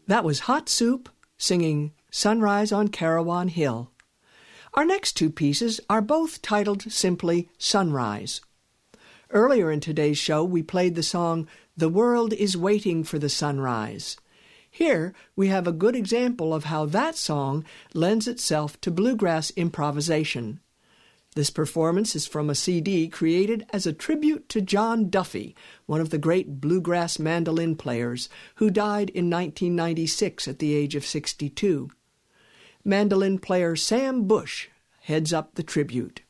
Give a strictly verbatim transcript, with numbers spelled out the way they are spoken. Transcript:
That was Hot Soup singing Sunrise on Carawan Hill. Our next two pieces are both titled simply Sunrise. Earlier in today's show, we played the song The World is Waiting for the Sunrise. Here, we have a good example of how that song lends itself to bluegrass improvisation. This performance is from a C D created as a tribute to John Duffy, one of the great bluegrass mandolin players who died in nineteen ninety-six at the age of sixty-two. Mandolin player Sam Bush heads up the tribute.